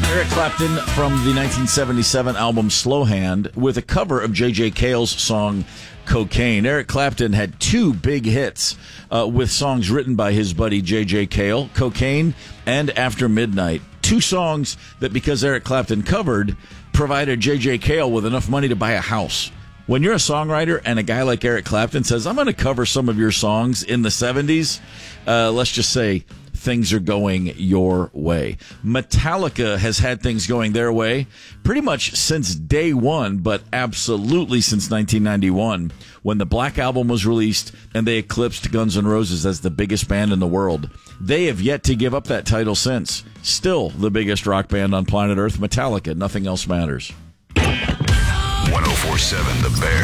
Eric Clapton from the 1977 album Slow Hand with a cover of J.J. Cale's song Cocaine. Eric Clapton had two big hits with songs written by his buddy J.J. Cale, Cocaine and After Midnight. Two songs that, because Eric Clapton covered, provided J.J. Cale with enough money to buy a house. When you're a songwriter and a guy like Eric Clapton says, I'm going to cover some of your songs in the 70s, let's just say things are going your way. Metallica has had things going their way pretty much since day one, but absolutely since 1991 when the Black Album was released and they eclipsed Guns N' Roses as the biggest band in the world. They have yet to give up that title since. Still the biggest rock band on planet Earth, Metallica. Nothing else matters. 104.7 The Bear.